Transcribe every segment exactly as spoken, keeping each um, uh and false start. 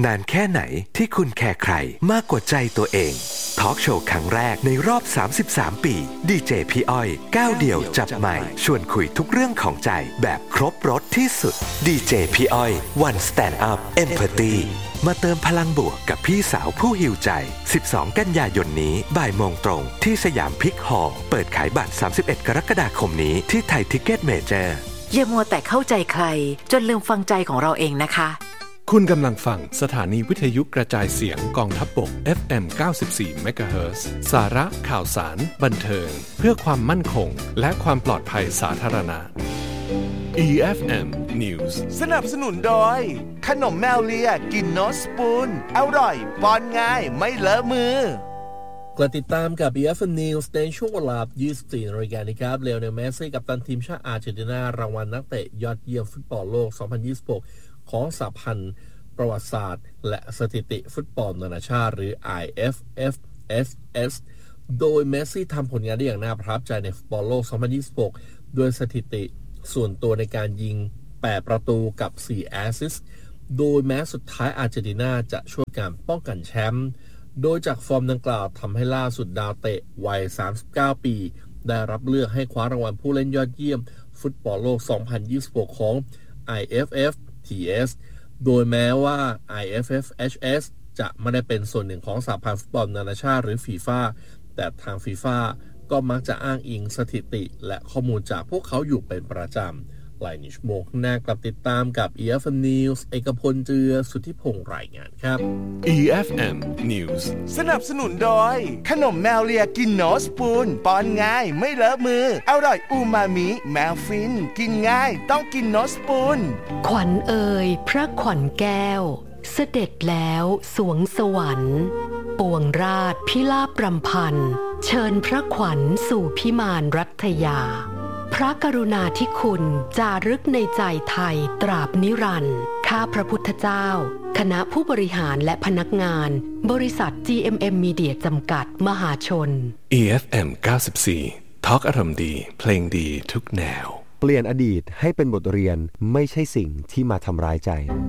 นานแค่ไหนที่คุณแคร์ใครมากกว่าใจตัวเองทอล์กโชว์ครั้งแรกในรอบสามสิบสามปีดีเจพี่อ้อยก้าวเดี่ยวจับไมค์ชวนคุยทุกเรื่องของใจแบบครบรสที่สุดดีเจพี่อ้อย One Stand Up Empathy มาเติมพลังบวกกับพี่สาวผู้หิวใจสิบสองกันยายนนี้บ่ายโมงตรงที่สยามพิกฮอลล์เปิดขายบัตรสามสิบเอ็ดกรกฎาคมนี้ที่ไทยทิกเก็ตเมเจอร์อย่ามัวแต่เข้าใจใครจนลืมฟังใจของเราเองนะคะคุณกำลังฟังสถานีวิทยุกระจายเสียงกองทัพบก เอฟ เอ็ม เก้าสิบสี่ เมกะเฮิรตซ์ สาระข่าวสารบันเทิงเพื่อความมั่นคงและความปลอดภัยสาธารณะ อี เอฟ เอ็ม News สนับสนุนโดยขนมแมวเลียกินโนสปูนอร่อยป้อนง่ายไม่เลอะมือกลับติดตามกับ อี เอฟ เอ็ม News ในช่วงเวลา ยี่สิบสี่นาฬิกานะครับเลโอเนล เมสซี่กัปตันทีมชาติอาร์เจนตินารางวัลนักเตะยอดเยี่ยมฟุตบอลโลก สองพันยี่สิบหก ของสหพันธ์ประวัติศาสตร์และสถิติฟุตบอลนานาชาติหรือ ไอ เอฟ เอฟ เอส เอส โดยเมสซี่ทำผลงานได้อย่างน่าประทับใจในฟุตบอลโลก สองพันยี่สิบหก ด้วยสถิติส่วนตัวในการยิงแปดประตูกับสี่แอสซิสต์โดยแม้สุดท้ายอาร์เจนตินาจะช่วยการป้องกันแชมป์โดยจากฟอร์มดังกล่าวทำให้ล่าสุดดาวเตะวัยสามสิบเก้าปีได้รับเลือกให้คว้ารางวัลผู้เล่นยอดเยี่ยมฟุตบอลโลก สองพันยี่สิบหก ของ ไอ เอฟ เอฟ ที เอส โดยแม้ว่า ไอ เอฟ เอฟ เอช เอส จะไม่ได้เป็นส่วนหนึ่งของสหพันธ์ฟุตบอลนานาชาติหรือฟีฟ่าแต่ทางฟีฟ่าก็มักจะอ้างอิงสถิติและข้อมูลจากพวกเขาอยู่เป็นประจำหลายชั่วโมงข้างหน้ากลับติดตามกับ อี เอฟ เอ็ม News เอกพลเจือสุทธิพงษ์รายงานครับอี เอฟ เอ็ม News สนับสนุนโดยขนมแมวเลียกินโนสปูนป้อนง่ายไม่เลอะมืออร่อยอูมามิแมวฟินกินง่ายต้องกินโนสปูนขวัญเอ่ยพระขวัญแก้วเสด็จแล้วสวงสวรรค์ปวงราชพิลาภรำพันเชิญพระขวัญสู่พิมานรัตยาพระกรุณาธิคุณจารึกในใจไทยตราบนิรันดร์ข้าพระพุทธเจ้าคณะผู้บริหารและพนักงานบริษัท จี เอ็ม เอ็ม Media จำกัดมหาชนอี เอฟ เอ็ม เก้าสิบสี่ทอล์กอารมณ์ดีเพลงดีทุกแนวเปลี่ยนอดีตให้เป็นบทเรียนไม่ใช่สิ่งที่มาทำร้ายใจ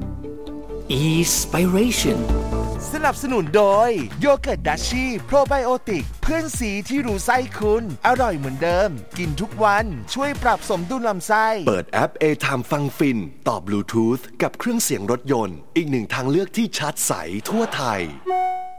Inspiration สนับสนุนโดยโยเกิร์ตดัชชี่โปรไบโอติกเพื่อนสีที่รู้ไส้คุณอร่อยเหมือนเดิมกินทุกวันช่วยปรับสมดุลลำไส้เปิดแอป A-Time ฟังฟินต่อบลูทูธกับเครื่องเสียงรถยนต์อีกหนึ่งทางเลือกที่ชาร์จใสทั่วไทย